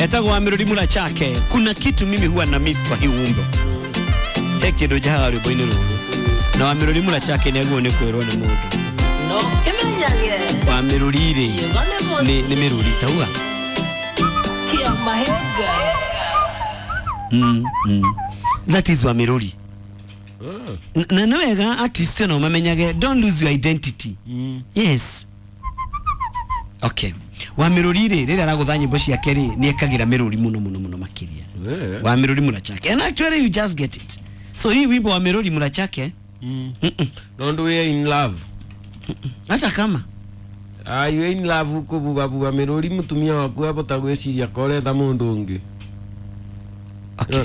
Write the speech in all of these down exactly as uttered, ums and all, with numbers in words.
Etagwa Wamiruri Murachake. Kuna kitu mimi huwa na miss kwa hii wimbo. Heki ndo jaha waliboine ruru. Na Wamiruri Murachake ni aguone kwero ni mundu. No, kemenyage. Wamiruri ni ni Miruri taua. Kia mahega. Mm. mm. That is Wamiruri. Oh. Na nawega artist no mamenyage, don't lose your identity. Mm. Yes. Okay. Wamiruri rira ragutha nyimbo cia keri ni ekagira Miruri muno muno muno makiria. Yeah. Wamiruri Murachake. And actually you just get it. So hii wimbo wa Wamiruri Murachake. Mm. Mm -mm. Don't we in love. Hata kama ah you in love ko buba buba Miruri mutumia waku abota gweciria kore tha mundu ungi. Okay.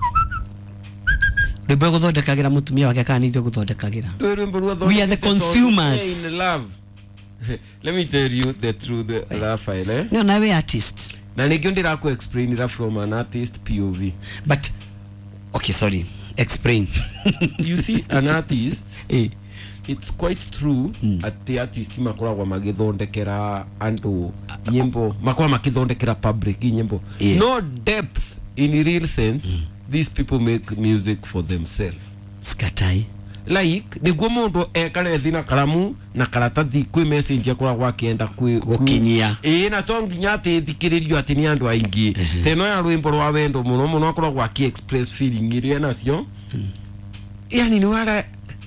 Rwimbo guthondekagira mutumia wake kana nithio guthondekagira. We are the consumers. In love. Let me tell you the truth, Raphael. Eh? No, na we artist. Na nigyo ndira ku explain that from an artist P O V. But okay, sorry. Explain. You see, an artist, eh, it's quite true mm. at the artist makoragwa magithondekera andu nyimbo, makwa makithondekera public nyimbo. Yes. No depth in real sense. Mm. These people make music for themselves. Skatai. Like niguo mundu ekare thina karamu na karatathi kwi message akoragwa akienda kwi gukinyia eh na to nginya ati thikiririo ati ni andu aingi teno ya rwimbo rwa wendo muno muno akoragwa aki express feeling iria nacio. Yani ni wala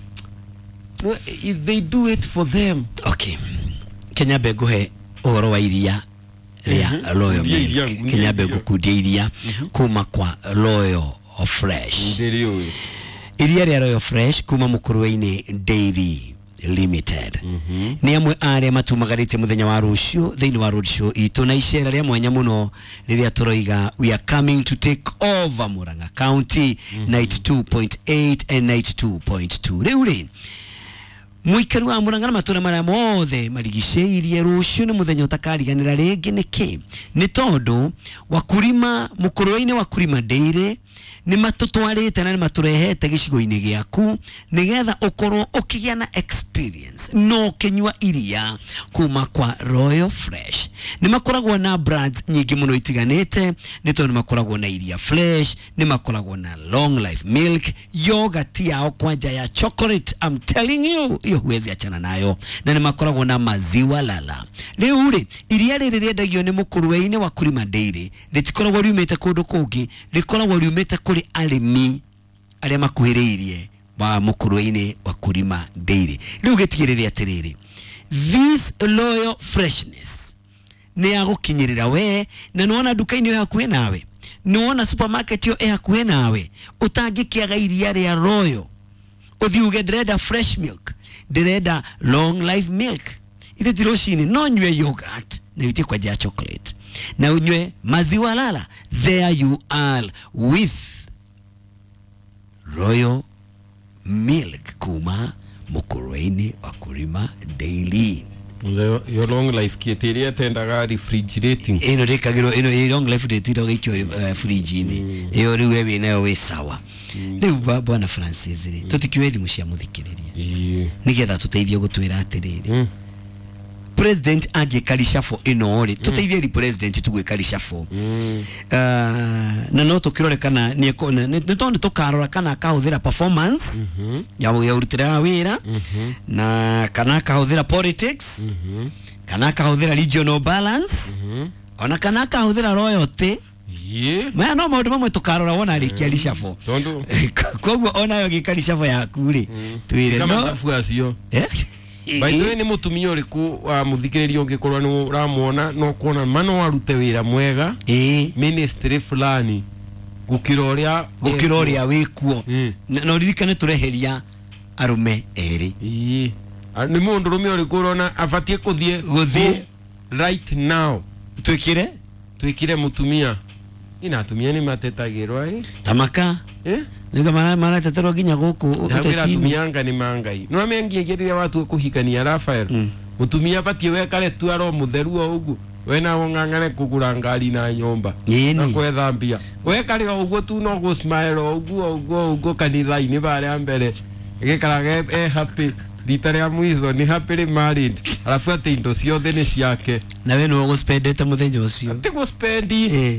they do it for them. Okay. Kenya Beguhe oro wa iria ria Royal Milk. Kenya Begu kudia kuma kwa Royal Fresh. Ndio. Iria ria Royal Fresh kuma Mukuruini Dairy Limited. Mm -hmm. Ni amwe aria matumagarite muthenya wa rucio thiini wa road show itu na icera ria mwanya muno riria turoiga we are coming to take over Murang'a County. Mm -hmm. ninety-two point eight and ninety-two point two. Riuri muikaru wa Murang'a na matura maria mothe marigiceirie rucio ni muthenya utakariganira ringi niki ni tondu wakurima Mukuruini Wakurima Dairy ni matutwarite na ni maturehete gicigo-ini giaku nigetha ukorwo ukigia na experience no kenywa iria kuma kwa Royal Fresh. Ni makoragwo na brands nyingi muno itiganite, ni tondu ni makoragwo na iria fresh, ni makoragwo na long life milk, yogurt yao kwanja ya chocolate, I'm telling you iyo huwezi achana nayo, na ni makoragwo na maziwa lala. Riu ri iria riri riendagio ni Mukuruini Wakurima Dairy ritikoragwo riumite kundu kungi, rikoragwo riumite kuri arimi aria makuhiriirie ba Mukuruini Wakurima Dairy. Riu gitigirire atiriri, this Royal Freshness ni ya gukinyirira we na nuona duka-ini yo hakuhe nawe, nuona supermarket yo e hakuhe nawe, utangikiaga iria ria Royal uthiuge ndirenda fresh milk, ndirenda long life milk, ithe tirocini no nywe yogurt na witie kwa ja chocolate na unywe maziwa lala, there you are with Royal Milk kuma Mukuruini Wakurima Dairy. Your long life kieteria tendaga refrigerating. Ino rekagiro ino long life detiro gikyo uh, fridge ni. Iyo riwe we nayo we sawa. Riu mm. Bwana Francis ri. Tutikiwethi mucia muthikiriria. Nigetha tuteithie gutwira atiriri. Mm. President agikari shafo ino ri. Tuteithie ri president tugwikari shafo. Mm. Uh, na no tukirorekana ni ekona ni tondu tukarora kana kahuthira performance. Mm -hmm. Ya ya urutira wira. Mm -hmm. Na kana kahuthira politics. Mm -hmm. Kana kahuthira regional balance. Mm -hmm. Ona kana kahuthira royalty. Yeah. Maya no maundu mamwe tukarora wona rikia rishafo. Tondu. Koguo ona yo gikari shafo ya kuri. Twire no. Kama tafuasio. Eh? By the way ni mutumia uriku wa muthikiriria ungikorwa ni uramuona no kuona mano warute wira mwega eh ministry fulani gukiroria gukiroria wikuo no ririkane tureheria arume eri eh ni mundu rume uriku urona afatie kuthie guthie right now twikire twikire mutumia ina atumia ni matetagirwa eh tamaka eh Nika mara mara tetero ginya guku utetini. Tumianga ni mangai. No amengie giria watu kuhikania Raphael. Mm. Mutumia patie we kale tu aro mutheru ogu. We na wongangane kugura ngari na nyomba. Na kwethambia. We kale ogu tu no go smile ogu ogu ogu kanitha ini bare mbere. Gikarage e happy. Ditare ya mwizo ni happily married. Alafu ate indo ciothe ni ciake. Na we no go spend eta muthenya ucio. Ate go spendi. Eh.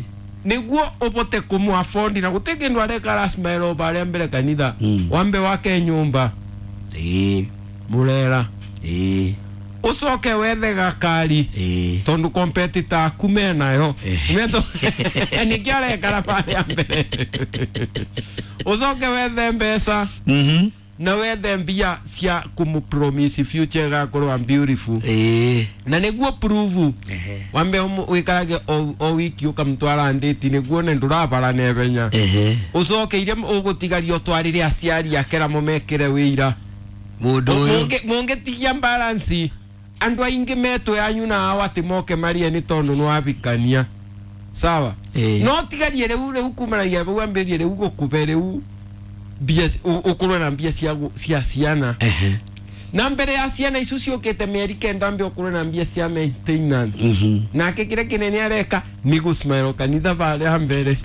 niguo ubote kumu afford na guteke ndo areka rasmero bare mbere kanitha mm. wambe wake nyumba eh murera eh usoke wethe gakari eh tondu competitor kume nayo meto ni kiare kara pale mbere usoke wethe mbesa mhm na wethe mbia cia kumu promise future ga korwa beautiful eh na niguo prove eh wambe wikarage o, o wiki ukamtwara ndeti niguo ne ndurabara nebenya eh usoke ire ugutigario twarire aciari akera momekere wira mundu uyu munge tigia balance andu aingi meto yanyu na awati moke maria ni tondu no abikania sawa eh. no tigarie reu reu kumaragia reu amberie reu gukubere reu bia ukurwe na bia cia cia ciana eh na mbere ya ciana icu ciokete mieri kenda mbe ukurwe na bia cia maintenance mhm na kekire kinene areka ni gusmairo kanitha bare ambere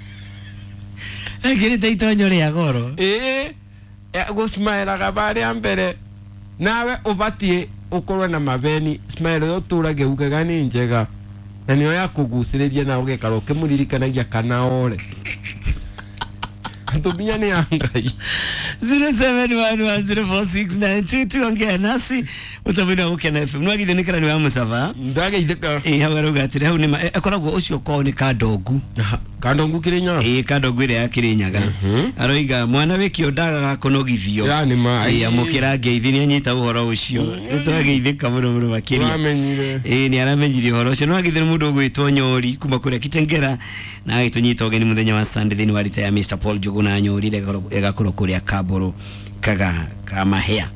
egire taitonyo ria goro eh gusmaira gabare ambere nawe ubatie ukorwe na mabeni smile yo turage ugagani njega na niyo yakuguciriria na ugekaroke muririkanagia kana ore Tubinya ni angai zero seven one one zero four six nine two two ongea nasi utabina ukena F M nwagithe nikara ni wa musava ndage itheka eh hagaruga atire hau ni ekoragwo ucio ko ni kandongu kandongu kirinyaga eh kandongu ire ya kirinyaga aroiga mwana wikio ndaga gakunogithio yani ma eh amukira ngeithi ni anyita uhoro ucio nitwageithika muno muno makiri amenyire eh ni aramenyire uhoro ucio nwagithe mundu gwitwo Nyori kuma kuria Kitengera na agitunyita ogeni muthenya wa Sunday thini wa rita ya Mister Paul Juguna Nyori egakoro kuria Kaboro kaga kama hea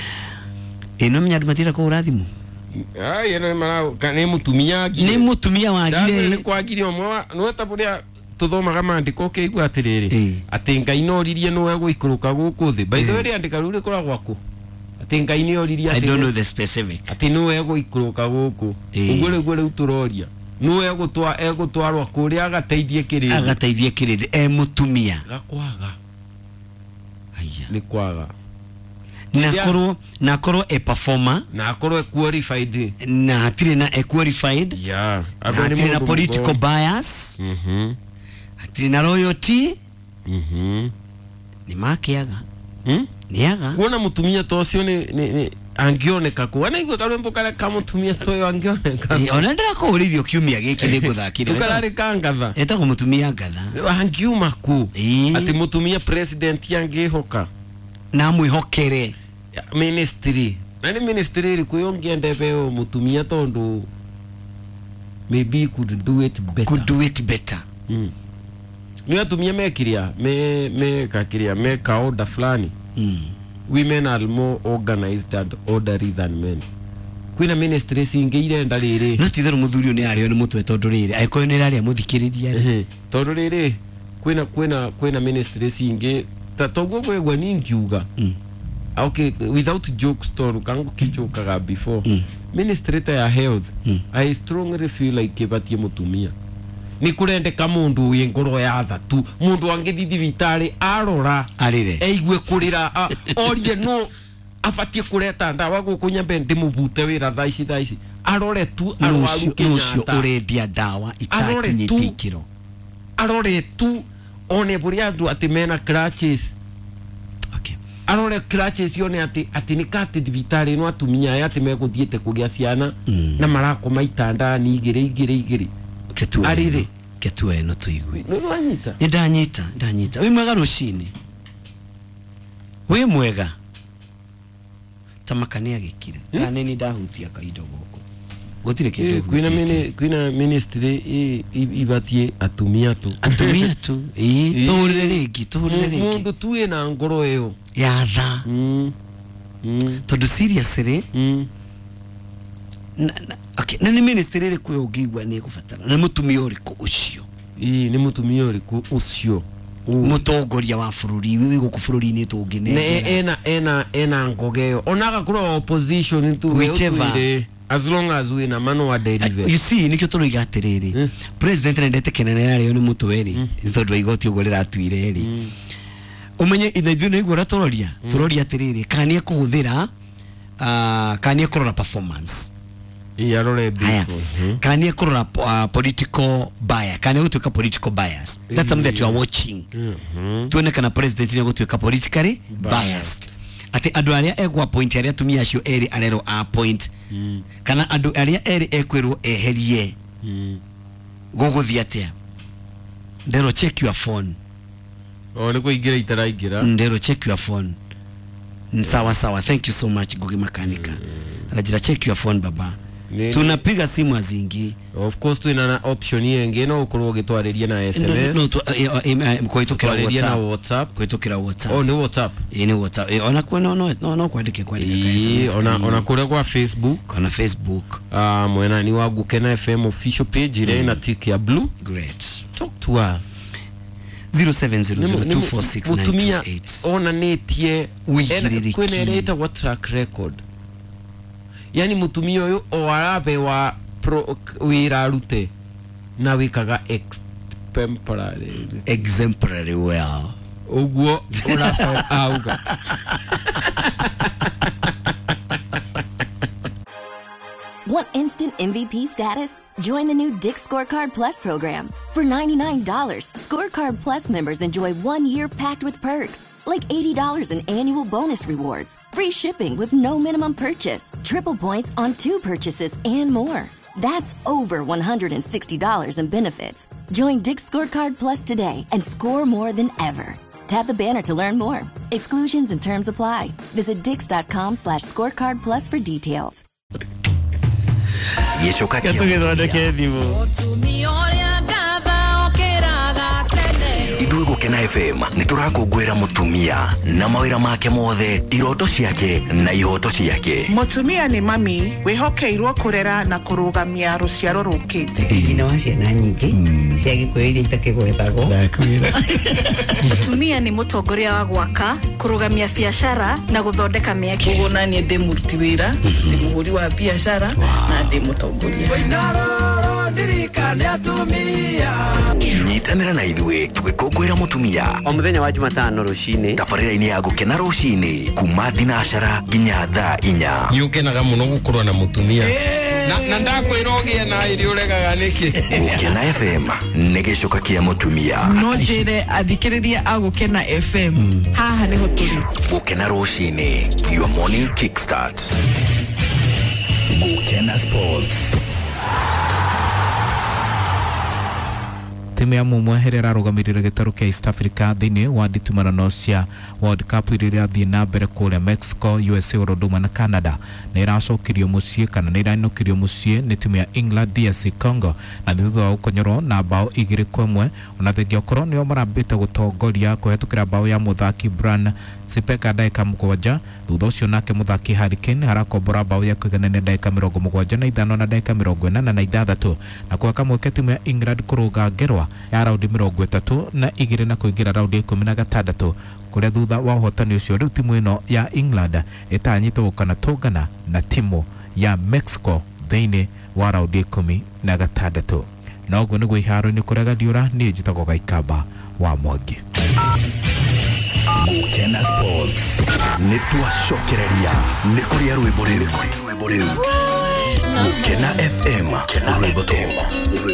ino mnyadu matira ko urathimu ai eno mara kane mutumia gire ni mutumia wagire ni kwagire omwe no taburia tuthomaga mandiko keigwa atiriri ati Ngai no ririe no egwikuruka guku thi by the way andika ruri kora gwaku ati Ngai ni oririe ati I don't know the specific ati no egwikuruka guku ugure gure uturoria no egutwa egutwarwa kuria agateithie kiriri agateithie kiriri e mutumia gakwaga aya ni kwaga nakorwo nakorwo e performer nakorwo qualified na hatire na e qualified yeah hatire na political bias mhm hatire na loyalty mhm ni makiaga hm niaga kuona mutumia tocio ni ni angioneka ku wana igwe karwembo kare ka mutumia toyo angioneka eh ona ndira ko uririo kiumia giki ni guthakire ukarari kangatha eta ko mutumia ngatha angiuma ku ati mutumia president yangihoka na mwihokere ministry na ni ministry iri kuyongiende beo mutumia tondu maybe could do it better could do it better mm. ni atumia mekiria me me kakiria me ka order fulani mm. women are more organized and orderly than men kwina ministry singeire ndariri no tithero muthurio ni ario ni mutwe tondu riri aiko ni rari muthikiriria tondu riri kwina kwina kwina ministry singe ta togo kwegwa ningiuga mm. okay without jokes tondu kangu kichokaga before mm. ministry ta ya health mm. I strongly feel like ibatie mutumia ni kurendeka mundu uye ngoro ya thatu mundu angithi thibitari arora arire eigwe kurira orie no afatie kureta ndawa gukunyambe ndimubute wira thaici thaici arore tu arwaru Kenyatta nucio urendia ndawa itakinyite kiro arore tu one buria andu ati mena crutches okay arore crutches yone ati ati nikati thibitari no atumia aya ati meguthiete kugia ciana mm. na marako maitanda ni igire igire igire ketu arire ketu eno tuigwe no no anyita ni ndanyita ndanyita wi mwega rucini wi mwega tamakani agikire kana ni ndahutia kaido goko gutire kindu kwina mini kwina ministry ibatie atumia tu atumia tu eh turire ringi turire ringi mundu tu ina ngoro eyo ya tha mm mm tondu seriously mm na okay na ni ministry ri kwe ugigwa ni gufatara na mutumia uriku ucio ii ni mutumia uriku ucio mutongoria wa bururi wigo ku bururi ni tungine ne ena ena ena ngogeo onaga kuro opposition tu whichever as long as we na mano wa deliver you see nikyo turuiga atiriri mm. president ndete kenene yari ni mutweri mm. tondu igoti ugo riratwire ri mm. umenye ithaithu ni igora turoria mm. turoria atiriri kanie kuhuthira uh, kanie kurora performance ya role haya before kani kurora uh, political bias kani gutuika political bias that's something that you are watching mhm tuone kana president ni gutuika politically biased ati andu aria egwa point aria tumia acio eri arero a point mm. kana andu aria eri ekwirwo eherie mm. guguthia atia ndero check your phone o ni kuingira itaraingira ndero check your phone sawa sawa thank you so much Gogi Makanika mm. anajira check your phone baba Nini? Tunapiga simu azingi of course tu ina option yengi no ukorwo gitwariria na S M S no no kuitukira WhatsApp WhatsApp kuitukira WhatsApp oh ni WhatsApp ni WhatsApp ona kwa no no no kuandike kuandika S M S ona ona kule kwa Facebook kana Facebook ah mwena ni wa Gukena F M official page ile ina tick ya blue great talk to us zero seven zero zero two four six nine two eight ona netie kwene reta wa track record yani mutumia uyu o arabe wa pro wira rute na wikaga exemplary exemplary well uguo ora auga Want instant M V P status? Join the new Dick's Scorecard Plus program. For ninety-nine dollars, Scorecard Plus members enjoy one year packed with perks, like eighty dollars in annual bonus rewards, free shipping with no minimum purchase, triple points on two purchases, and more. That's over one hundred sixty dollars in benefits. Join Dick's Scorecard Plus today and score more than ever. Tap the banner to learn more. Exclusions and terms apply. Visit dix.com slash scorecard plus for details. Yeshoka kiamu Idue Gukena F M niturakungwira mutumia na mawira make mothe iroto ciake na ihoto ciake. Mutumia ni mami wihokeirwo kurera na kurugamia ruciaro rukite. Ina wa ciana nyingi ciagi kwiri itakigwethago ndakwira. Mutumia ni mutongoria wa gwaka kurugamia biashara na guthondeka mieke. Kugona ni ndi muruti wira ndi muhuri wa biashara na ndi mutongoria. Nyitanira na Idue twikungwira mutumia o muthenya wa Jumatano rucini tabarira-ini ya Gukena rucini kuma thinacara nginya thaa inya yukenaga muno gukorwo na mutumia na na ndakwirogia na iri uregaga niki Gukena F M nĩ gĩcoka kĩa mutumia no njire athikiriria a Gukena F M haha niho turi Gukena rucini your morning kickstart Gukena Sports. Timu ya mumweherera rugamirire gitaru kia East Africa thini wa nditumano cia World Cup iriria thie na mbere kule Mexico, U S A, Urodoma na Canada na iracokirio mucie kana na irainokirio mucie ni timu ya England D R C Congo na thutha wa gukonyoro na bao igiri kwa ĩmwe ona thengio korwo nio marambite gutongoria kuhetukira bao ya muthaki Bran Sipeka ndaika mũgwanja thutha ucio nake muthaki Harry Kane arakombora bao ya kwiganania ndaika mĩrongo mũgwanja na ithano na ndaika mĩrongo ĩnana na ithathatũ na kwa kamweke timu ya England kuruga ngerwa ya raundi mĩrongo ĩtatũ na igiri na kuingira raundi ikũmi na gatandatũ kuria thutha wa uhotani ucio riu timu ino ya England itanyitwo gukana tungana na timu ya Mexico thĩinĩ wa raundi ikũmi na gatandatũ na ũguo nĩguo iharo-inĩ kũrĩa Gadiora niĩ njĩtagwo Gaikamba wa Mwangi. Gukena Sports nĩ twacokereria nĩ kũrĩa rwĩmbo rĩu Gukena F M rwĩmbo